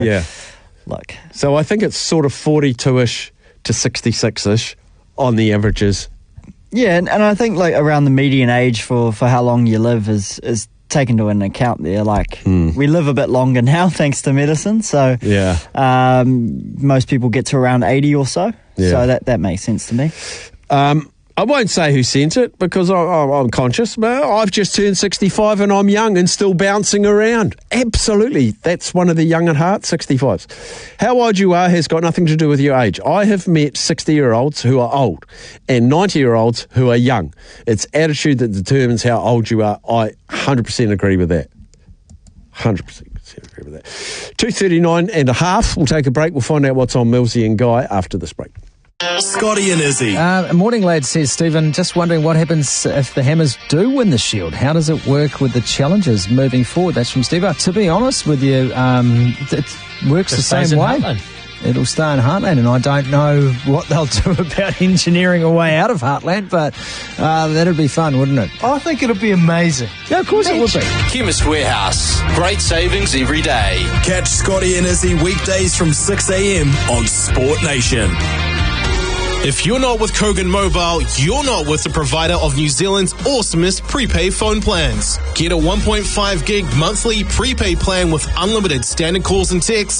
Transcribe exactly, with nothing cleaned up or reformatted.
Yeah. Look. So I think it's sort of forty-two-ish to sixty-six-ish on the averages. Yeah, and, and I think like around the median age for, for how long you live is, is taken into an account there. Like mm. we live a bit longer now thanks to medicine. So yeah, um, most people get to around eighty or so. Yeah. So that, that makes sense to me. Um, I won't say who sent it because I, I, I'm conscious. But I've just turned sixty-five and I'm young and still bouncing around. Absolutely. That's one of the young at heart, sixty-fives. How old you are has got nothing to do with your age. I have met sixty-year-olds who are old and ninety-year-olds who are young. It's attitude that determines how old you are. I one hundred percent agree with that. one hundred percent agree with that. two thirty-nine and a half. We'll take a break. We'll find out what's on Millsy and Guy after this break. Scotty and Izzy. Uh, morning, lads, says Stephen. Just wondering what happens if the Hammers do win the Shield. How does it work with the challenges moving forward? That's from Steve. To be honest with you, um, it works It the stays same in way. Heartland. It'll stay in Heartland, and I don't know what they'll do about engineering a way out of Heartland, but uh, that'd be fun, wouldn't it? I think it'll be amazing. Yeah, of course it would be. Chemist Warehouse. Great savings every day. Catch Scotty and Izzy weekdays from six a.m. on Sport Nation. If you're not with Kogan Mobile, you're not with the provider of New Zealand's awesomest prepaid phone plans. Get a one point five gig monthly prepaid plan with unlimited standard calls and texts